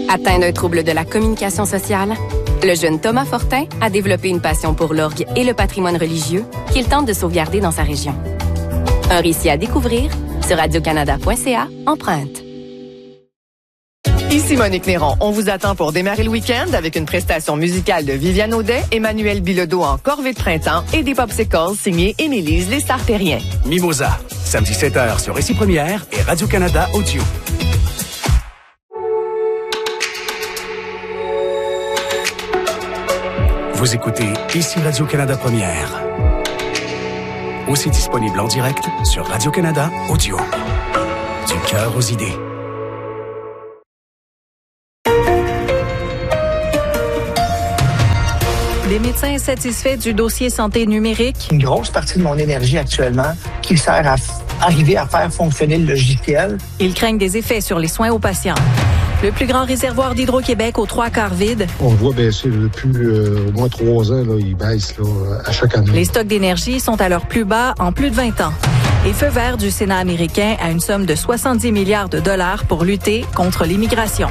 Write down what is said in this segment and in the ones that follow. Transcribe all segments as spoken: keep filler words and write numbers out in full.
Atteint d'un trouble de la communication sociale, le jeune Thomas Fortin a développé une passion pour l'orgue et le patrimoine religieux qu'il tente de sauvegarder dans sa région. Un récit à découvrir sur radio canada point c a, empreinte. Ici Monique Néron. On vous attend pour démarrer le week-end avec une prestation musicale de Viviane Audet, Emmanuel Bilodeau en corvée de printemps et des popsicles signés Émilise Les Sartériens. Mimosa, samedi sept heures sur Récit Première et Radio-Canada Audio. Vous écoutez Ici Radio-Canada Première. Aussi disponible en direct sur Radio-Canada Audio. Du cœur aux idées. Des médecins insatisfaits du dossier santé numérique. Une grosse partie de mon énergie actuellement qui sert à f- arriver à faire fonctionner le logiciel. Ils craignent des effets sur les soins aux patients. Le plus grand réservoir d'Hydro-Québec aux trois quarts vide. On le voit baisser depuis euh, au moins trois ans. Là, il baisse là, à chaque année. Les stocks d'énergie sont à leur plus bas en plus de vingt ans. Et feu vert du Sénat américain à une somme de soixante-dix milliards de dollars pour lutter contre l'immigration.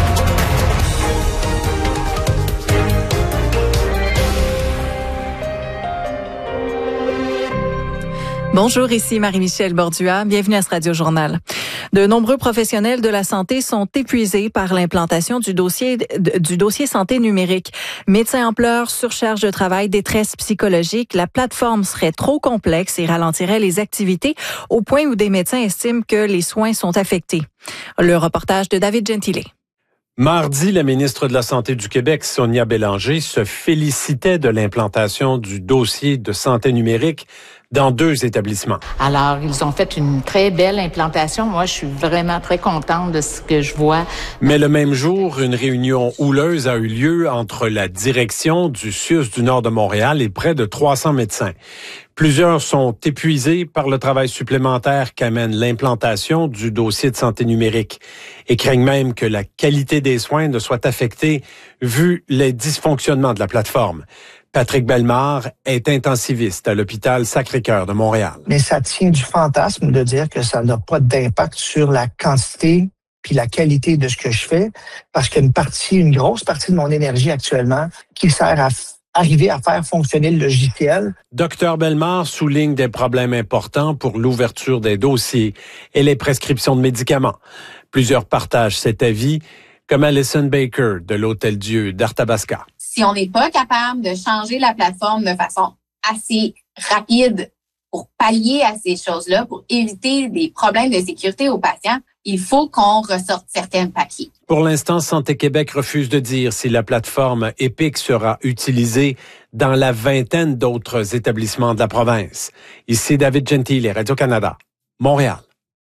Bonjour, ici Marie-Michel Bordua. Bienvenue à ce Radio-Journal. De nombreux professionnels de la santé sont épuisés par l'implantation du dossier du dossier santé numérique. Médecins en pleurs, surcharge de travail, détresse psychologique. La plateforme serait trop complexe et ralentirait les activités au point où des médecins estiment que les soins sont affectés. Le reportage de David Gentile. Mardi, la ministre de la Santé du Québec, Sonia Bélanger, se félicitait de l'implantation du dossier de santé numérique dans deux établissements. Alors, ils ont fait une très belle implantation. Moi, je suis vraiment très contente de ce que je vois. Mais le même jour, une réunion houleuse a eu lieu entre la direction du C I U S du Nord de Montréal et près de trois cents médecins. Plusieurs sont épuisés par le travail supplémentaire qu'amène l'implantation du dossier de santé numérique et craignent même que la qualité des soins ne soit affectée vu les dysfonctionnements de la plateforme. Patrick Bellemare est intensiviste à l'hôpital Sacré-Cœur de Montréal. Mais ça tient du fantasme de dire que ça n'a pas d'impact sur la quantité puis la qualité de ce que je fais, parce qu'une partie, une grosse partie de mon énergie actuellement qui sert à f- arriver à faire fonctionner le logiciel. Docteur Bellemare souligne des problèmes importants pour l'ouverture des dossiers et les prescriptions de médicaments. Plusieurs partagent cet avis, comme Alison Baker de l'Hôtel-Dieu d'Arthabasca. Si on n'est pas capable de changer la plateforme de façon assez rapide pour pallier à ces choses-là, pour éviter des problèmes de sécurité aux patients, il faut qu'on ressorte certains papiers. Pour l'instant, Santé Québec refuse de dire si la plateforme Epic sera utilisée dans la vingtaine d'autres établissements de la province. Ici David Gentile, Radio-Canada, Montréal.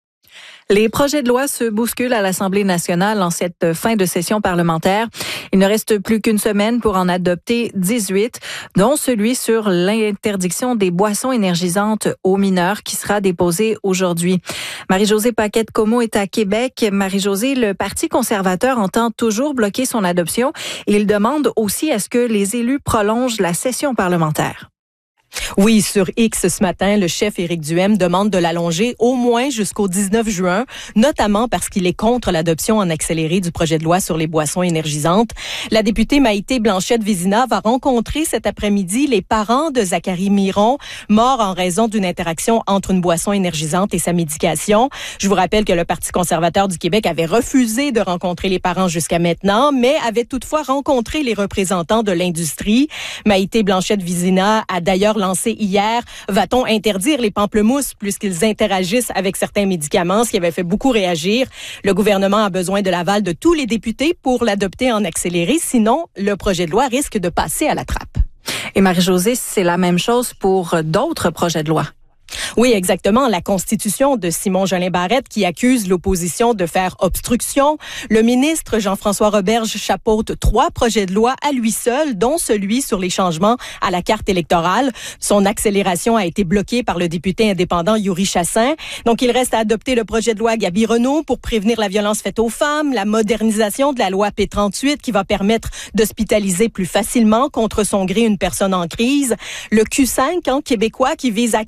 Les projets de loi se bousculent à l'Assemblée nationale en cette fin de session parlementaire. Il ne reste plus qu'une semaine pour en adopter dix-huit, dont celui sur l'interdiction des boissons énergisantes aux mineurs qui sera déposé aujourd'hui. Marie-Josée Paquette-Comeau est à Québec. Marie-Josée, le Parti conservateur entend toujours bloquer son adoption et il demande aussi à ce que les élus prolongent la session parlementaire. Oui, sur X ce matin, le chef Éric Duhem demande de l'allonger au moins jusqu'au dix-neuf juin, notamment parce qu'il est contre l'adoption en accéléré du projet de loi sur les boissons énergisantes. La députée Maïté Blanchette-Vizina va rencontrer cet après-midi les parents de Zachary Miron, mort en raison d'une interaction entre une boisson énergisante et sa médication. Je vous rappelle que le Parti conservateur du Québec avait refusé de rencontrer les parents jusqu'à maintenant, mais avait toutefois rencontré les représentants de l'industrie. Maïté Blanchette-Vizina a d'ailleurs lancé hier, va-t-on interdire les pamplemousses puisqu'ils interagissent avec certains médicaments, ce qui avait fait beaucoup réagir. Le gouvernement a besoin de l'aval de tous les députés pour l'adopter en accéléré, sinon le projet de loi risque de passer à la trappe. Et Marie-Josée, c'est la même chose pour d'autres projets de loi. Oui, exactement. La constitution de Simon Jolin Barrette qui accuse l'opposition de faire obstruction. Le ministre Jean-François Roberge chapeaute trois projets de loi à lui seul, dont celui sur les changements à la carte électorale. Son accélération a été bloquée par le député indépendant Yuri Chassin. Donc, il reste à adopter le projet de loi Gaby Renaud pour prévenir la violence faite aux femmes, la modernisation de la loi P trente-huit qui va permettre d'hospitaliser plus facilement contre son gré une personne en crise, le Q cinq, hein, québécois, qui vise à accélérer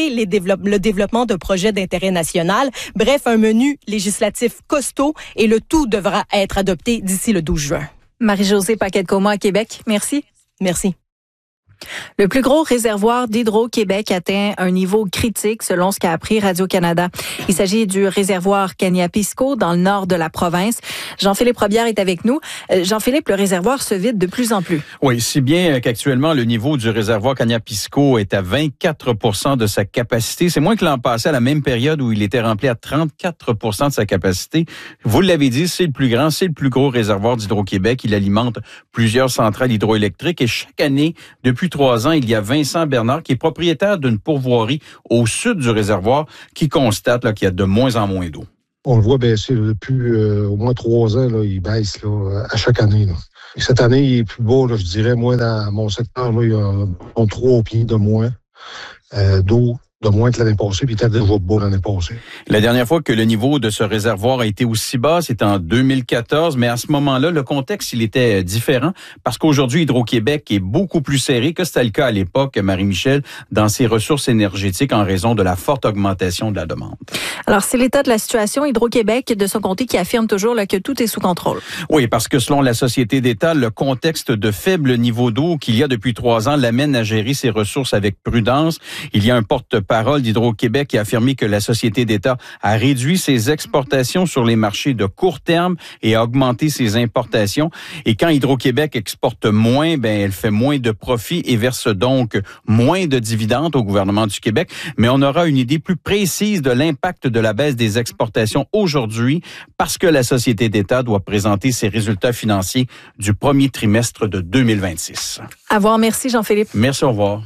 accélérer les développe- le développement de projets d'intérêt national. Bref, un menu législatif costaud et le tout devra être adopté d'ici le douze juin. Marie-Josée Paquette-Comeau à Québec. Merci. Merci. Le plus gros réservoir d'Hydro-Québec atteint un niveau critique selon ce qu'a appris Radio-Canada. Il s'agit du réservoir Kaniapisco dans le nord de la province. Jean-Philippe Robillard est avec nous. Jean-Philippe, le réservoir se vide de plus en plus. Oui, si bien qu'actuellement, le niveau du réservoir Kaniapisco est à vingt-quatre pour cent de sa capacité. C'est moins que l'an passé, à la même période où il était rempli à trente-quatre pour cent de sa capacité. Vous l'avez dit, c'est le plus grand, c'est le plus gros réservoir d'Hydro-Québec. Il alimente plusieurs centrales hydroélectriques et chaque année, depuis trois ans, il y a Vincent Bernard, qui est propriétaire d'une pourvoirie au sud du réservoir, qui constate là, qu'il y a de moins en moins d'eau. On le voit baisser là, depuis euh, au moins trois ans. Là, il baisse là, à chaque année. Là. Et cette année, il est plus beau, là, je dirais. Moi, dans mon secteur, là, il y a trois pieds de moins euh, d'eau. de moins que l'année passée, puis il était déjà beau l'année passée. La dernière fois que le niveau de ce réservoir a été aussi bas, c'était en deux mille quatorze, mais à ce moment-là, le contexte, il était différent, parce qu'aujourd'hui, Hydro-Québec est beaucoup plus serré que c'était le cas à l'époque, Marie-Michel, dans ses ressources énergétiques en raison de la forte augmentation de la demande. Alors, c'est l'état de la situation. Hydro-Québec, de son côté, qui affirme toujours là, que tout est sous contrôle. Oui, parce que selon la Société d'État, le contexte de faible niveau d'eau qu'il y a depuis trois ans l'amène à gérer ses ressources avec prudence. Il y a un porte parole d'Hydro-Québec qui a affirmé que la Société d'État a réduit ses exportations sur les marchés de court terme et a augmenté ses importations. Et quand Hydro-Québec exporte moins, ben elle fait moins de profits et verse donc moins de dividendes au gouvernement du Québec. Mais on aura une idée plus précise de l'impact de la baisse des exportations aujourd'hui parce que la Société d'État doit présenter ses résultats financiers du premier trimestre de deux mille vingt-six. À voir. Merci, Jean-Philippe. Merci, au revoir.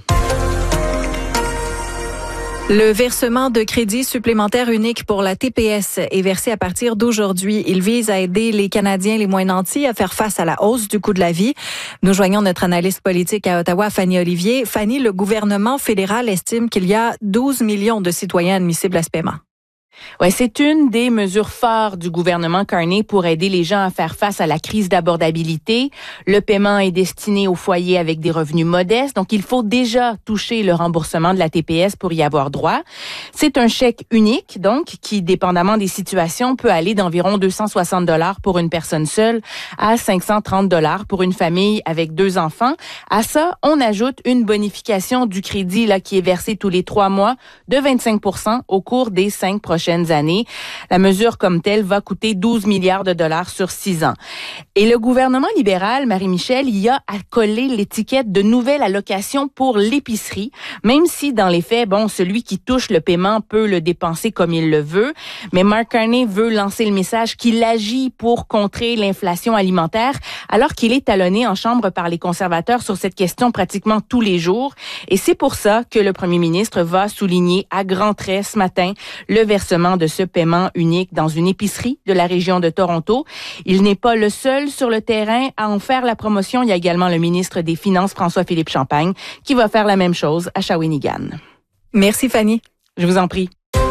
Le versement de crédit supplémentaire unique pour la T P S est versé à partir d'aujourd'hui. Il vise à aider les Canadiens les moins nantis à faire face à la hausse du coût de la vie. Nous joignons notre analyste politique à Ottawa, Fanny Olivier. Fanny, le gouvernement fédéral estime qu'il y a douze millions de citoyens admissibles à ce paiement. Ouais, c'est une des mesures phares du gouvernement Carney pour aider les gens à faire face à la crise d'abordabilité. Le paiement est destiné aux foyers avec des revenus modestes, donc il faut déjà toucher le remboursement de la T P S pour y avoir droit. C'est un chèque unique, donc, qui, dépendamment des situations, peut aller d'environ deux cent soixante dollars pour une personne seule à cinq cent trente dollars pour une famille avec deux enfants. À ça, on ajoute une bonification du crédit là qui est versée tous les trois mois de vingt-cinq pour cent au cours des cinq prochaines années. La mesure comme telle va coûter douze milliards de dollars sur six ans. Et le gouvernement libéral, Marie-Michel, y a accolé l'étiquette de nouvelle allocation pour l'épicerie, même si dans les faits, bon, celui qui touche le paiement peut le dépenser comme il le veut. Mais Mark Carney veut lancer le message qu'il agit pour contrer l'inflation alimentaire, alors qu'il est talonné en chambre par les conservateurs sur cette question pratiquement tous les jours. Et c'est pour ça que le premier ministre va souligner à grands traits ce matin le versement de ce paiement unique dans une épicerie de la région de Toronto. Il n'est pas le seul sur le terrain à en faire la promotion. Il y a également le ministre des Finances, François-Philippe Champagne, qui va faire la même chose à Shawinigan. Merci, Fanny. Je vous en prie.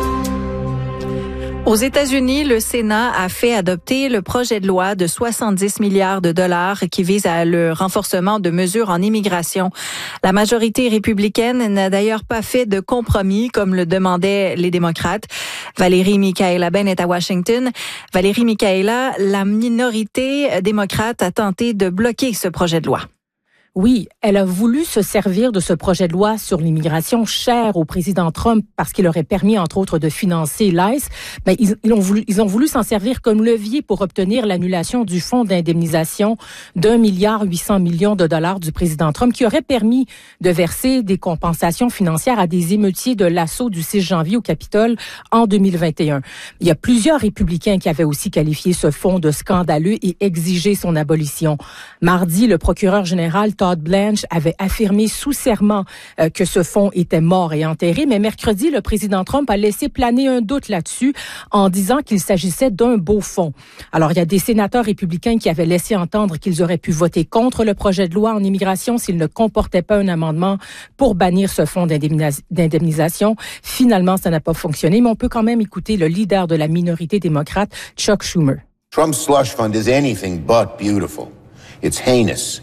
Aux États-Unis, le Sénat a fait adopter le projet de loi de soixante-dix milliards de dollars qui vise à le renforcement de mesures en immigration. La majorité républicaine n'a d'ailleurs pas fait de compromis comme le demandaient les démocrates. Valérie Micaela Ben est à Washington. Valérie Micaela, la minorité démocrate a tenté de bloquer ce projet de loi. Oui, elle a voulu se servir de ce projet de loi sur l'immigration cher au président Trump parce qu'il aurait permis, entre autres, de financer l'ICE. Mais ils, ils ont voulu, ils ont voulu s'en servir comme levier pour obtenir l'annulation du fonds d'indemnisation d'un milliard huit cents millions de dollars du président Trump qui aurait permis de verser des compensations financières à des émeutiers de l'assaut du six janvier au Capitole en deux mille vingt et un. Il y a plusieurs républicains qui avaient aussi qualifié ce fonds de scandaleux et exigé son abolition. Mardi, le procureur général Todd Blanche avait affirmé sous serment euh, que ce fonds était mort et enterré, mais mercredi, le président Trump a laissé planer un doute là-dessus en disant qu'il s'agissait d'un beau fonds. Alors, il y a des sénateurs républicains qui avaient laissé entendre qu'ils auraient pu voter contre le projet de loi en immigration s'il ne comportait pas un amendement pour bannir ce fonds d'indemnis- d'indemnisation. Finalement, ça n'a pas fonctionné, mais on peut quand même écouter le leader de la minorité démocrate, Chuck Schumer. Trump's slush fund is anything but beautiful. It's heinous.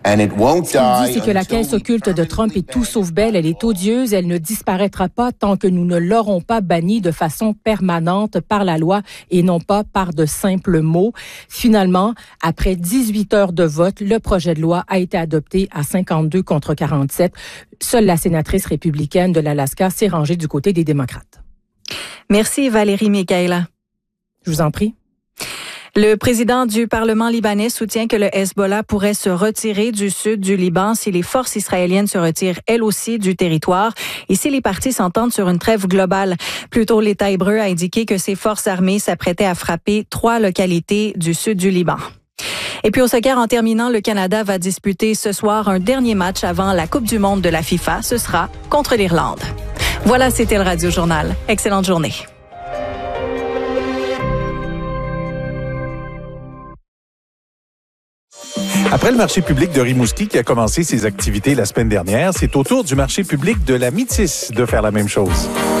and it won't die. Ce qu'il dit, c'est que la caisse occulte de Trump est tout sauf belle, elle est odieuse, elle ne disparaîtra pas tant que nous ne l'aurons pas bannie de façon permanente par la loi et non pas par de simples mots. Finalement, après dix-huit heures de vote, le projet de loi a été adopté à cinquante-deux contre quarante-sept. Seule la sénatrice républicaine de l'Alaska s'est rangée du côté des démocrates. Merci Valérie Michaela. Je vous en prie. Le président du Parlement libanais soutient que le Hezbollah pourrait se retirer du sud du Liban si les forces israéliennes se retirent elles aussi du territoire et si les parties s'entendent sur une trêve globale. Plus tôt, l'État hébreu a indiqué que ses forces armées s'apprêtaient à frapper trois localités du sud du Liban. Et puis au soccer, en terminant, le Canada va disputer ce soir un dernier match avant la Coupe du monde de la FIFA. Ce sera contre l'Irlande. Voilà, c'était le Radio Journal. Excellente journée. Après le marché public de Rimouski qui a commencé ses activités la semaine dernière, c'est au tour du marché public de la Métis de faire la même chose.